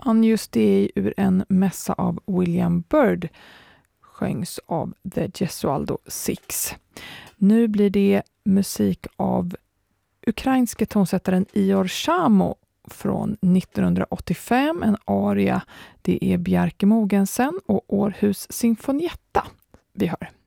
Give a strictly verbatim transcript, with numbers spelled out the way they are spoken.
Just det ur en mässa av William Byrd sjöngs av The Gesualdo Six. Nu blir det musik av ukrainske tonsättaren Ihor Shamo från nittonhundraåttiofem, en aria. Det är Bjarke Mogensen och Århus Sinfonietta vi hör.